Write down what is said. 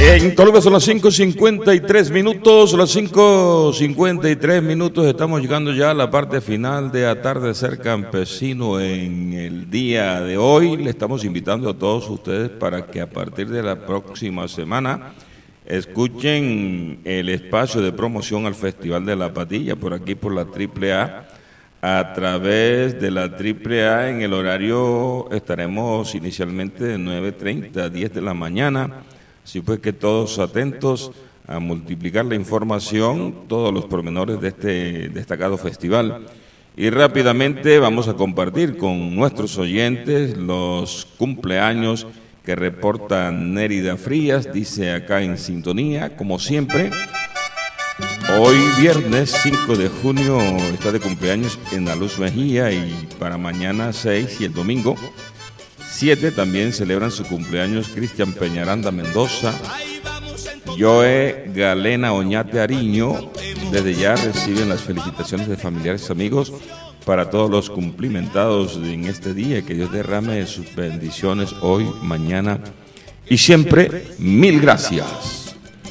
En Colombia son las 5:53 minutos, las 5:53 minutos, estamos llegando ya a la parte final de Atardecer Campesino en el día de hoy. Le estamos invitando a todos ustedes para que a partir de la próxima semana escuchen el espacio de promoción al Festival de la Patilla, por aquí por la AAA. A través de la AAA en el horario estaremos inicialmente de 9:30 a 10 de la mañana. Así pues que todos atentos a multiplicar la información, todos los pormenores de este destacado festival. Y rápidamente vamos a compartir con nuestros oyentes los cumpleaños que reporta Nérida Frías, dice acá en sintonía, como siempre. Hoy viernes 5 de junio está de cumpleaños Ena Luz Mejía y para mañana 6 y el domingo 7 también celebran su cumpleaños Cristian Peñaranda Mendoza, Joe Galena Oñate Ariño. Desde ya reciben las felicitaciones de familiares y amigos para todos los cumplimentados en este día. Que Dios derrame sus bendiciones hoy, mañana y siempre. Mil gracias.